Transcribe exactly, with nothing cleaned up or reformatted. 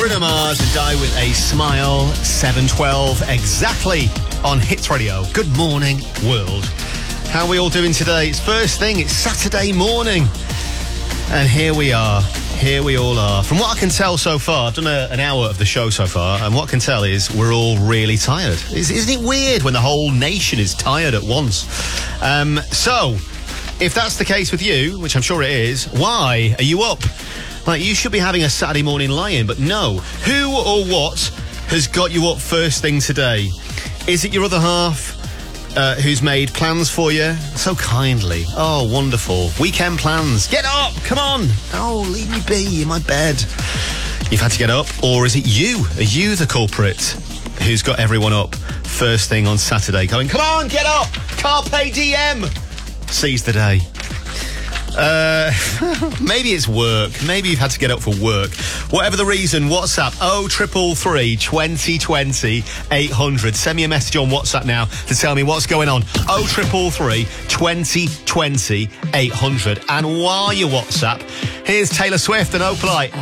Bruno Mars and Die With A Smile, seven twelve exactly on Hits Radio. Good morning, world. How are we all doing today? It's first thing, it's Saturday morning. And here we are. Here we all are. From what I can tell so far, I've done a, an hour of the show so far, and what I can tell is we're all really tired. Is, isn't it weird when the whole nation is tired at once? Um, so, if that's the case with you, which I'm sure it is, why are you up? Like, you should be having a Saturday morning lie-in, but no. Who or what has got you up first thing today? Is it your other half uh, who's made plans for you so kindly? Oh, wonderful. Weekend plans. Get up, come on. Oh, leave me be in my bed. You've had to get up, or is it you? Are you the culprit who's got everyone up first thing on Saturday going, come on, get up, Carpe Diem. Seize the day. Uh, maybe it's work. Maybe you've had to get up for work. Whatever the reason, WhatsApp oh triple three twenty twenty eight hundred. Send me a message on WhatsApp now to tell me what's going on. oh triple three twenty twenty eight hundred. And while you WhatsApp, here's Taylor Swift and Opalite.